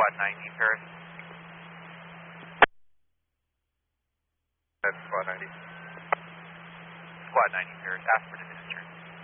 Squad 90, Paris. That's Squad 90. Squad 90, Paris. Ask for division.